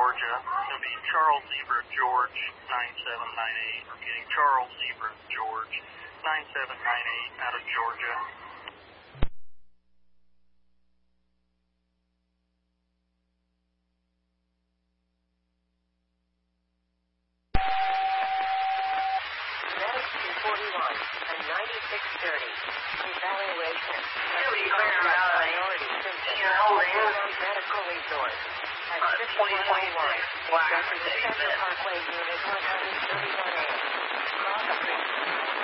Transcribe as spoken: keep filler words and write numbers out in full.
Georgia. It's going to be Charles Zebra George nine seven nine eight. Repeating, Charles Zebra George nine seven nine eight out of Georgia. Latitude forty-one and ninety-six thirty. Evaluation. Really clear about priority symptoms. you know, man. Medical resource. At Uh, fifty-one oh one. Wow, Central David. Parkway Unit one thirty-one A. Cross street.